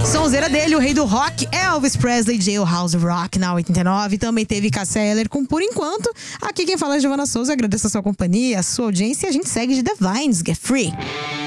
Sonzeira dele, o rei do rock, Elvis Presley, Jailhouse Rock, na 89. Também teve Cássia Eller com Por Enquanto. Aqui quem fala é Giovana Souza. Agradeço a sua companhia, a sua audiência. E a gente segue de The Vines, Get Free.